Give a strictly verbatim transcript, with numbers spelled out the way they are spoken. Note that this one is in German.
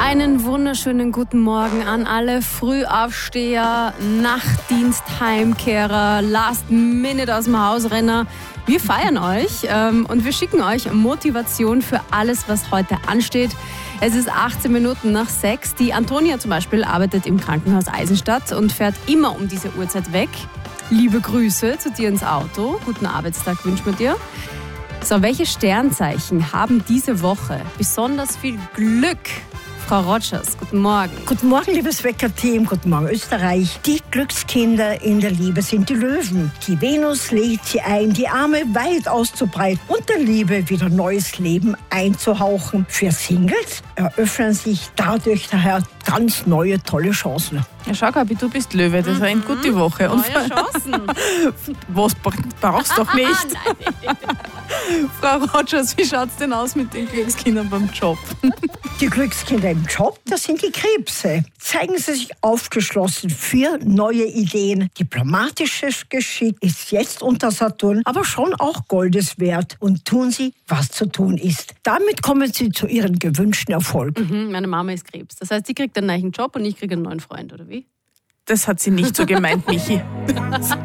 Einen wunderschönen guten Morgen an alle Frühaufsteher, Nachtdienstheimkehrer, Last Minute aus dem Hausrenner. Wir feiern euch ähm, und wir schicken euch Motivation für alles, was heute ansteht. Es ist achtzehn Minuten nach sechs. Die Antonia zum Beispiel arbeitet im Krankenhaus Eisenstadt und fährt immer um diese Uhrzeit weg. Liebe Grüße zu dir ins Auto. Guten Arbeitstag wünschen wir dir. So, welche Sternzeichen haben diese Woche besonders viel Glück? Frau Rogers, guten Morgen. Guten Morgen, liebes Wecker-Team. Guten Morgen, Österreich. Die Glückskinder in der Liebe sind die Löwen. Die Venus lädt sie ein, die Arme weit auszubreiten und der Liebe wieder neues Leben einzuhauchen. Für Singles eröffnen sich dadurch daher ganz neue, tolle Chancen. Ja, schau, Gabi, du bist Löwe, das war eine gute Woche. Und neue Chancen. Was brauchst du doch nicht? Nein. Frau Rogers, wie schaut es denn aus mit den Glückskindern beim Job? Die Glückskinder im Job, das sind die Krebse. Zeigen Sie sich aufgeschlossen für neue Ideen. Diplomatisches Geschick ist jetzt unter Saturn, aber schon auch Goldes wert. Und tun Sie, was zu tun ist. Damit kommen Sie zu Ihrem gewünschten Erfolg. Mhm, meine Mama ist Krebs. Das heißt, sie kriegt einen neuen Job und ich kriege einen neuen Freund, oder wie? Das hat sie nicht so gemeint, Michi.